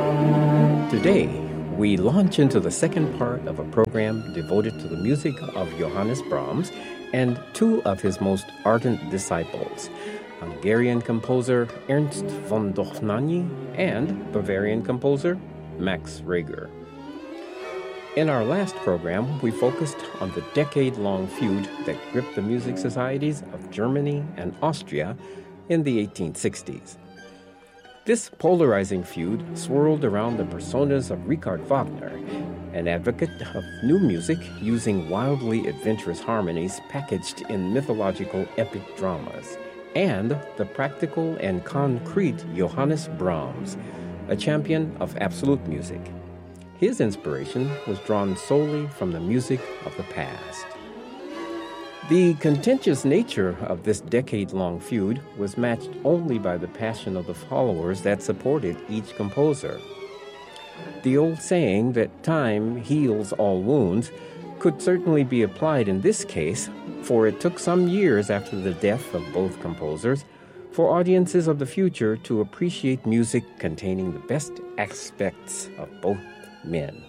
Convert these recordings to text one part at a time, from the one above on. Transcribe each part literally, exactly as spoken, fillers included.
Today, we launch into the second part of a program devoted to the music of Johannes Brahms and two of his most ardent disciples, Hungarian composer Ernst von Dohnányi and Bavarian composer Max Reger. In our last program, we focused on the decade-long feud that gripped the music societies of Germany and Austria in the eighteen sixties. This polarizing feud swirled around the personas of Richard Wagner, an advocate of new music using wildly adventurous harmonies packaged in mythological epic dramas, and the practical and concrete Johannes Brahms, a champion of absolute music. His inspiration was drawn solely from the music of the past. The contentious nature of this decade-long feud was matched only by the passion of the followers that supported each composer. The old saying that time heals all wounds could certainly be applied in this case, for it took some years after the death of both composers for audiences of the future to appreciate music containing the best aspects of both men.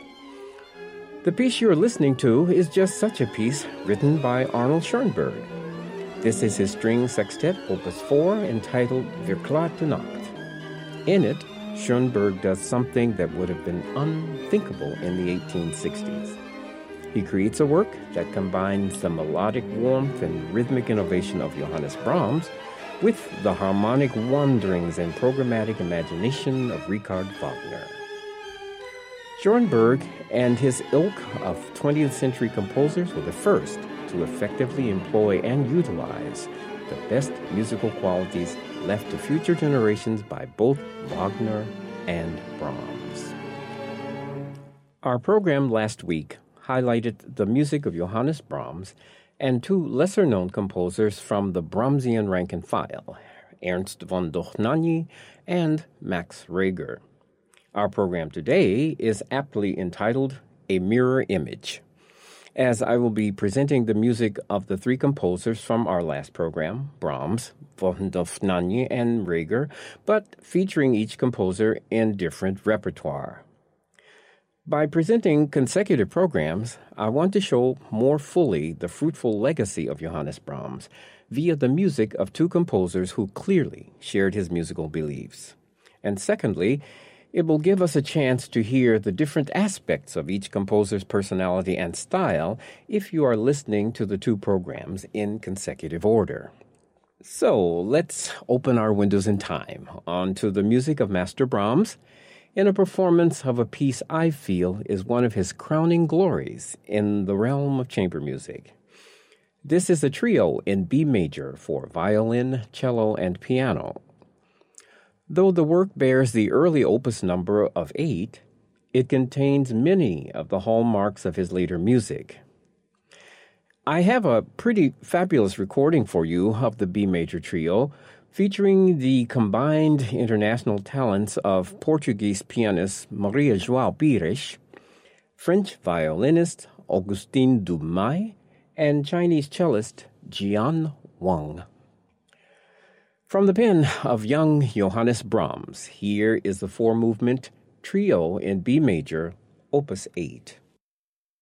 The piece you're listening to is just such a piece written by Arnold Schoenberg. This is his string sextet, Opus four, entitled Verklärte Nacht. In it, Schoenberg does something that would have been unthinkable in the eighteen sixties. He creates a work that combines the melodic warmth and rhythmic innovation of Johannes Brahms with the harmonic wanderings and programmatic imagination of Richard Wagner. Schoenberg and his ilk of twentieth century composers were the first to effectively employ and utilize the best musical qualities left to future generations by both Wagner and Brahms. Our program last week highlighted the music of Johannes Brahms and two lesser-known composers from the Brahmsian rank and file, Ernst von Dohnányi and Max Reger. Our program today is aptly entitled A Mirror Image, as I will be presenting the music of the three composers from our last program, Brahms, von Dohnányi, and Reger, but featuring each composer in different repertoire. By presenting consecutive programs, I want to show more fully the fruitful legacy of Johannes Brahms via the music of two composers who clearly shared his musical beliefs. And secondly, it will give us a chance to hear the different aspects of each composer's personality and style if you are listening to the two programs in consecutive order. So, let's open our windows in time onto the music of Master Brahms in a performance of a piece I feel is one of his crowning glories in the realm of chamber music. This is a trio in B major for violin, cello, and piano. Though the work bears the early opus number of eight, it contains many of the hallmarks of his later music. I have a pretty fabulous recording for you of the B major trio, featuring the combined international talents of Portuguese pianist Maria João Pires, French violinist Augustin Dumay, and Chinese cellist Jian Wang. From the pen of young Johannes Brahms, here is the four-movement trio in B major, Opus eight.